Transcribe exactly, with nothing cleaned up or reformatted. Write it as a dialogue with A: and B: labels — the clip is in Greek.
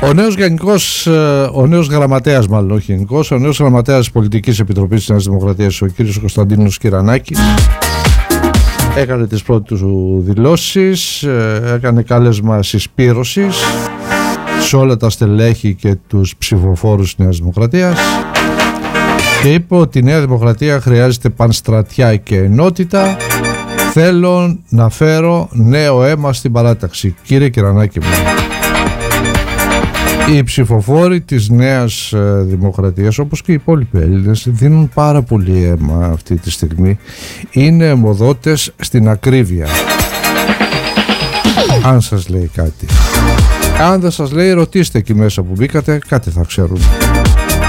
A: Ο νέος γενικός, ο νέος γραμματέας μάλλον, όχι γενικός, ο νέος γραμματέας της Πολιτικής Επιτροπής της Νέας Δημοκρατίας, ο κύριος Κωνσταντίνος Κυρανάκης, έκανε τις πρώτες του δηλώσεις, έκανε κάλεσμα συσπήρωσης σε όλα τα στελέχη και τους ψηφοφόρους της Νέας Δημοκρατίας και είπε ότι η Νέα Δημοκρατία χρειάζεται πανστρατιά και ενότητα. Θέλω να φέρω νέο αίμα στην παράταξη. Κύριε Κυρανάκη μου, οι ψηφοφόροι της Νέας Δημοκρατίας, όπως και οι υπόλοιποι Έλληνες, δίνουν πάρα πολύ αίμα αυτή τη στιγμή. Είναι αιμοδότες στην ακρίβεια. Αν σας λέει κάτι. Αν δεν σας λέει, ρωτήστε εκεί μέσα που μπήκατε, κάτι θα ξέρουν.